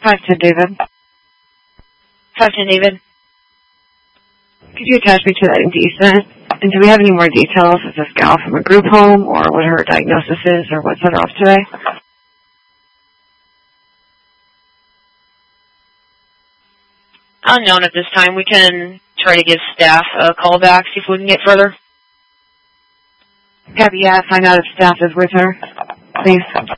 510 David. 510 David. Could you attach me to that indecent? And do we have any more details? Is this gal from a group home, or what her diagnosis is, or what set her off today? Unknown at this time. We can try to give staff a call back, see if we can get further. Gabby, yeah, find out if staff is with her, please.